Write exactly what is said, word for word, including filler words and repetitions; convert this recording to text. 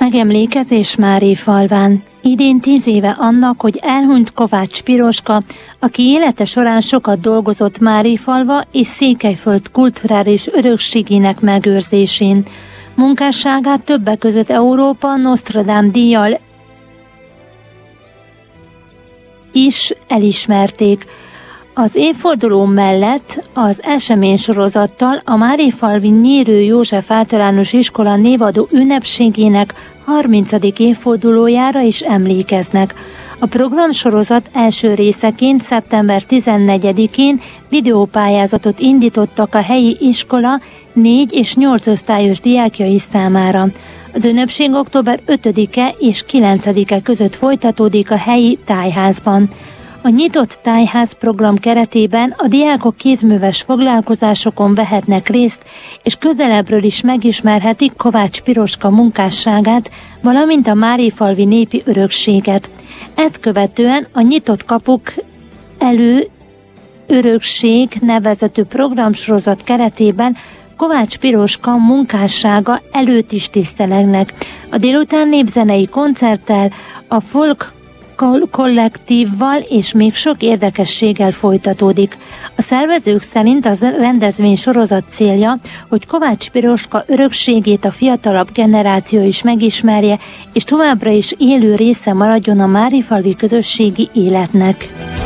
Megemlékezés Máréfalván. Idén tíz éve annak, hogy elhunyt Kovács Piroska, aki élete során sokat dolgozott Máréfalva és Székelyföld kulturális örökségének megőrzésén. Munkásságát többek között Európa Nostradám díjjal is elismerték. Az évforduló mellett az eseménysorozattal a Máréfalvi Nyírő József Általános Iskola névadó ünnepségének harmincadik évfordulójára is emlékeznek. A programsorozat első részeként szeptember tizennegyedikén videópályázatot indítottak a helyi iskola négy és nyolc osztályos diákjai számára. Az ünnepség október ötödike és kilencedike között folytatódik a helyi tájházban. A nyitott tájház program keretében a diákok kézműves foglalkozásokon vehetnek részt, és közelebbről is megismerhetik Kovács Piroska munkásságát, valamint a máréfalvi népi örökséget. Ezt követően a Nyitott kapuk elő örökség nevezetű programsorozat keretében Kovács Piroska munkássága előtt is tisztelegnek. A délután népzenei koncerttel, a folk kollektívval és még sok érdekességgel folytatódik. A szervezők szerint az rendezvény sorozat célja, hogy Kovács Piroska örökségét a fiatalabb generáció is megismerje, és továbbra is élő része maradjon a máréfalvi közösségi életnek.